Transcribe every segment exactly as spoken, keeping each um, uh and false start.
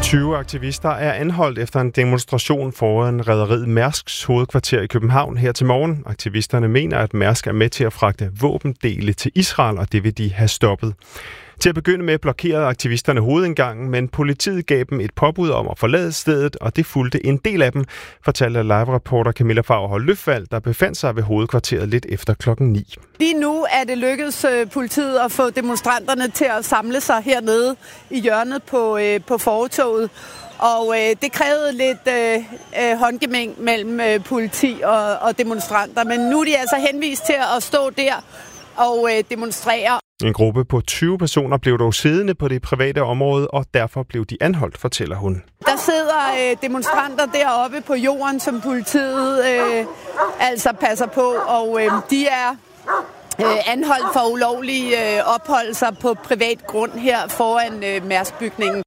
tyve aktivister er anholdt efter en demonstration foran rederiet Mærsks hovedkvarter i København her til morgen. Aktivisterne mener, at Mærsk er med til at fragte våbendele til Israel, og det vil de have stoppet. Til at begynde med blokerede aktivisterne hovedindgangen, men politiet gav dem et påbud om at forlade stedet, og det fulgte en del af dem, fortalte live-reporter Camilla Fagerholt Løfvald, der befandt sig ved hovedkvarteret lidt efter klokken ni. Lige nu er det lykkedes politiet at få demonstranterne til at samle sig hernede i hjørnet på, øh, på fortovet. Og øh, det krævede lidt øh, håndgemæng mellem øh, politi og, og demonstranter, men nu er de altså henvist til at stå der og øh, demonstrere. En gruppe på tyve personer blev dog siddende på det private område, og derfor blev de anholdt, fortæller hun. Der sidder øh, demonstranter deroppe på jorden, som politiet øh, altså passer på, og øh, de er øh, anholdt for ulovlige øh, opholdelser på privat grund her foran øh, Mærskbygningen.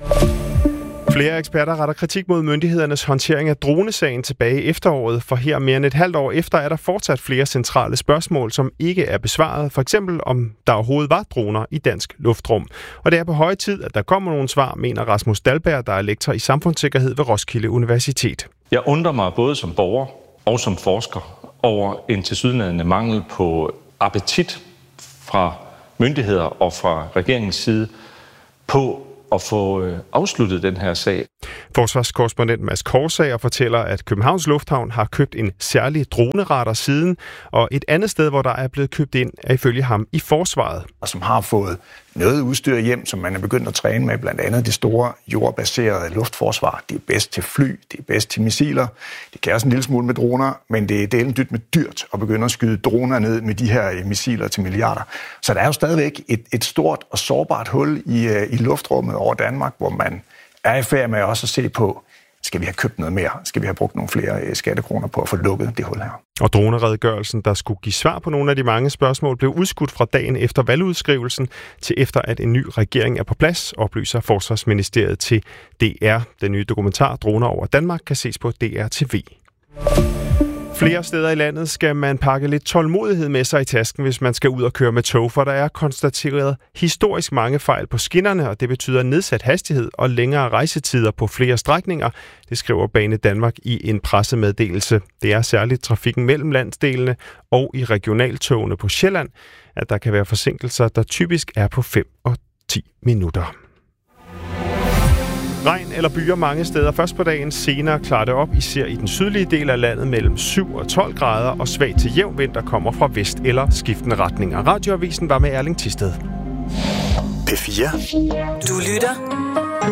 Flere eksperter retter kritik mod myndighedernes håndtering af dronesagen tilbage i efteråret, for her mere end et halvt år efter er der fortsat flere centrale spørgsmål, som ikke er besvaret. For eksempel om der overhovedet var droner i dansk luftrum. Og det er på høje tid, at der kommer nogle svar, mener Rasmus Dahlberg, der er lektor i samfundssikkerhed ved Roskilde Universitet. Jeg undrer mig både som borger og som forsker over en tilsyneladende mangel på appetit fra myndigheder og fra regeringens side på at få afsluttet den her sag. Forsvarskorrespondent Mads Korsager fortæller, at Københavns Lufthavn har købt en særlig droneradar siden, og et andet sted, hvor der er blevet købt ind, er ifølge ham i forsvaret. Og som har fået noget udstyr hjem, som man er begyndt at træne med, blandt andet det store jordbaserede luftforsvar. Det er bedst til fly, det er bedst til missiler. Det kan også en lille smule med droner, men det er delen dyrt med dyrt at begynde at skyde droner ned med de her missiler til milliarder. Så der er jo stadigvæk et, et stort og sårbart hul i, i luftrummet over Danmark, hvor man er i færd med også at se på, skal vi have købt noget mere? Skal vi have brugt nogle flere skattekroner på at få lukket det hul her? Og droneredegørelsen, der skulle give svar på nogle af de mange spørgsmål, blev udskudt fra dagen efter valgudskrivelsen til efter, at en ny regering er på plads, oplyser Forsvarsministeriet til D R. Den nye dokumentar Droner over Danmark kan ses på D R T V. Flere steder i landet skal man pakke lidt tålmodighed med sig i tasken, hvis man skal ud og køre med tog, for der er konstateret historisk mange fejl på skinnerne, og det betyder nedsat hastighed og længere rejsetider på flere strækninger. Det skriver Bane Danmark i en pressemeddelelse. Det er særligt trafikken mellem landsdelene og i regionaltogene på Sjælland, at der kan være forsinkelser, der typisk er på fem og ti minutter. Regn eller byer mange steder først på dagen, senere klarer det op, især i den sydlige del af landet mellem syv og tolv grader, og svag til jævn vind, der kommer fra vest eller skiftende retninger. Radioavisen var med Erling Thisted. P fire. Du lytter